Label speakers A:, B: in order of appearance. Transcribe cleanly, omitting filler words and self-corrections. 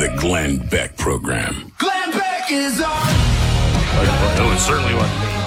A: The Glenn Beck Program.
B: Glenn Beck is on.
C: Well, it certainly wasn't me.